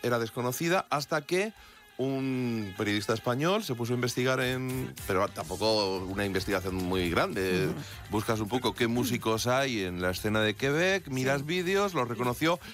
era desconocida hasta que un periodista español se puso a investigar pero tampoco una investigación muy grande. Buscas un poco qué músicos hay en la escena de Quebec, miras vídeos, los reconoció,